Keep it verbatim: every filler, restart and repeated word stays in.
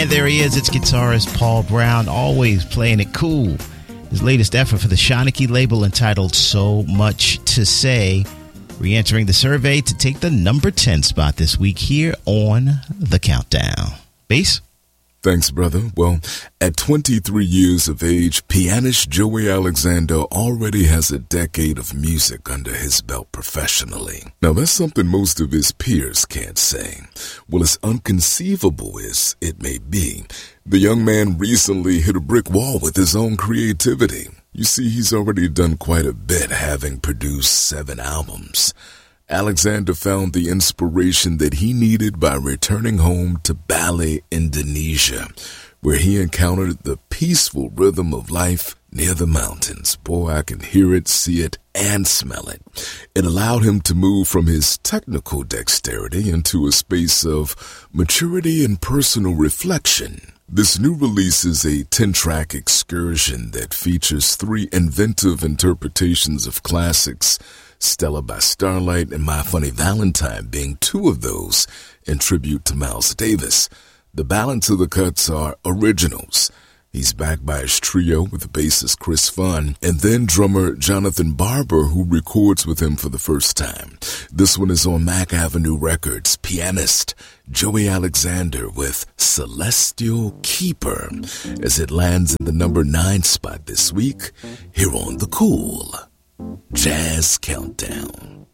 And there he is. It's guitarist Paul Brown, always playing it cool. His latest effort for the Shanachie label entitled So Much to Say, re-entering the survey to take the number ten spot this week here on The Countdown. Bass? Thanks, brother. Well, at twenty-three years of age, pianist Joey Alexander already has a decade of music under his belt professionally. Now, that's something most of his peers can't say. Well, as unconceivable as it may be, the young man recently hit a brick wall with his own creativity. You see, he's already done quite a bit, having produced seven albums. Alexander found the inspiration that he needed by returning home to Bali, Indonesia, where he encountered the peaceful rhythm of life near the mountains. Boy, I can hear it, see it, and smell it. It allowed him to move from his technical dexterity into a space of maturity and personal reflection. This new release is a ten-track excursion that features three inventive interpretations of classics, Stella by Starlight and My Funny Valentine being two of those in tribute to Miles Davis. The balance of the cuts are originals. He's backed by his trio with bassist Chris Funn and then drummer Jonathan Barber, who records with him for the first time. This one is on Mack Avenue Records. Pianist Joey Alexander with Celestial Keeper as it lands in the number nine spot this week here on The Cool Jazz Countdown.